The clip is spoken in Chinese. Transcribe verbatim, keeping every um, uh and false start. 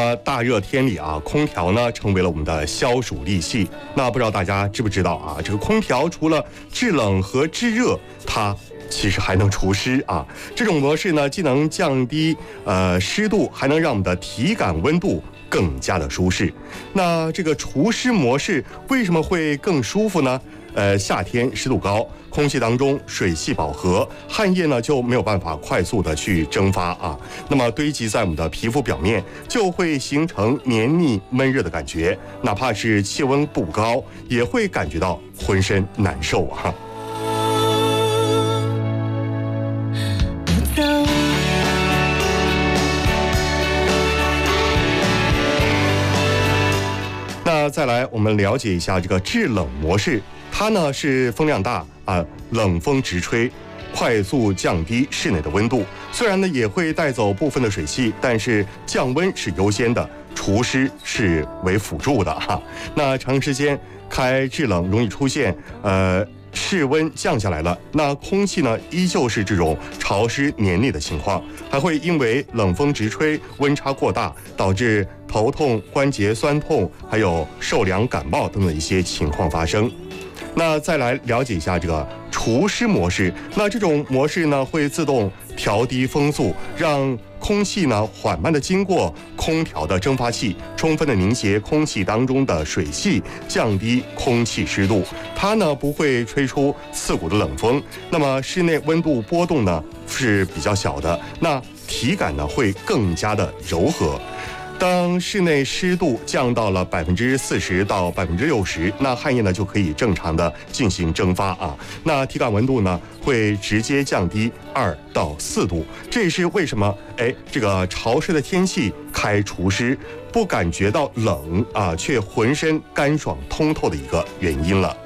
么大热天里啊，空调呢成为了我们的消暑利器。那不知道大家知不知道啊？这个空调除了制冷和制热，它其实还能除湿啊。这种模式呢，既能降低呃湿度，还能让我们的体感温度更加的舒适。那这个除湿模式为什么会更舒服呢？呃，夏天湿度高，空气当中水汽饱和，汗液呢就没有办法快速的去蒸发啊，那么堆积在我们的皮肤表面，就会形成黏腻闷热的感觉，哪怕是气温不高，也会感觉到浑身难受啊。那再来，我们了解一下这个制冷模式。它呢是风量大啊，冷风直吹，快速降低室内的温度。虽然呢也会带走部分的水汽，但是降温是优先的，除湿是为辅助的哈。那长时间开制冷容易出现呃室温降下来了，那空气呢依旧是这种潮湿黏腻的情况，还会因为冷风直吹，温差过大，导致头痛、关节酸痛，还有受凉感冒等等一些情况发生。那再来了解一下这个除湿模式。那这种模式呢，会自动调低风速，让空气呢缓慢的经过空调的蒸发器，充分的凝结空气当中的水汽，降低空气湿度。它呢不会吹出刺骨的冷风，那么室内温度波动呢是比较小的，那体感呢会更加的柔和。当室内湿度降到了百分之四十到百分之六十，那汗液呢就可以正常的进行蒸发啊。那体感温度呢会直接降低二到四度，这也是为什么哎这个潮湿的天气开除湿不感觉到冷啊，却浑身干爽通透的一个原因了。